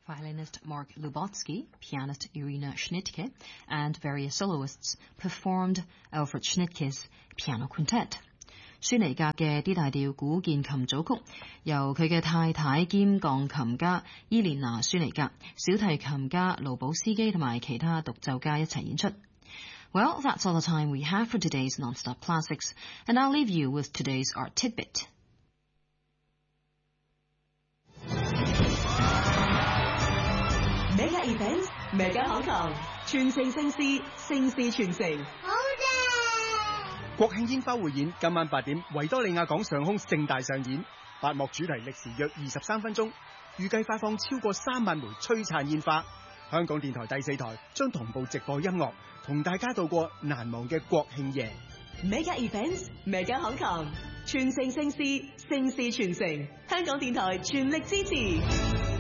Violinist Mark Lubotsky, pianist Irina Schnitke, and various soloists performed Alfred Schnittke's Piano Quintet. 舒尼格嘅 D 大調古鍵琴組曲，由佢嘅太太兼鋼琴家伊蓮娜·舒尼格、小提琴家盧保斯基同埋其他獨奏家一齊演出。Well, that's all the time we have for today's Non-Stop Classics, and I'll leave you with today's art tidbit. Mega Events, Mega Hong Kong， 傳承盛事，盛事傳承。 好正！ 國慶煙花匯演今晚8點，維多利亞港上空盛大上演，8幕主題歷時約23分鐘，預計發放超過3萬枚璀璨煙花。香港電台第4台將同步直播音樂，同大家度過難忘嘅國慶夜。 Mega Events, Mega Hong Kong， 傳承盛事，盛事傳承。香港電台全力支持。